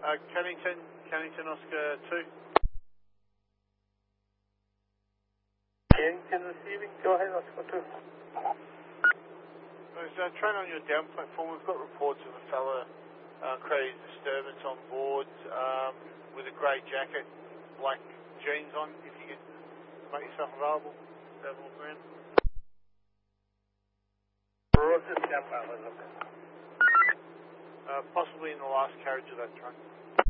Cannington Oscar 2. Cannington receiving, go ahead, Oscar 2. There's a train on your down platform. We've got reports of a fella creating disturbance on board with a grey jacket, black jeans on. If you could make yourself available, have a look around. Roger, down platform, okay. Possibly in the last carriage of that train.